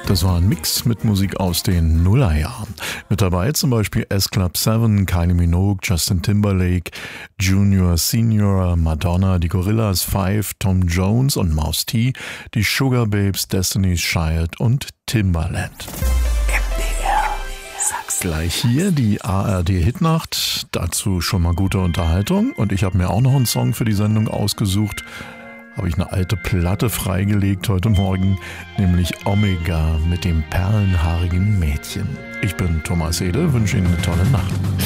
Das war ein Mix mit Musik aus den Nullerjahren. Mit dabei zum Beispiel S-Club 7, Kylie Minogue, Justin Timberlake, Junior, Senior, Madonna, die Gorillaz 5, Tom Jones und Mouse T, die Sugar Babes, Destiny's Child und Timbaland. Gleich hier die ARD-Hitnacht, dazu schon mal gute Unterhaltung. Und ich habe mir auch noch einen Song für die Sendung ausgesucht. Habe ich eine alte Platte freigelegt heute Morgen, nämlich Omega mit dem perlenhaarigen Mädchen. Ich bin Thomas Ede, wünsche Ihnen eine tolle Nacht.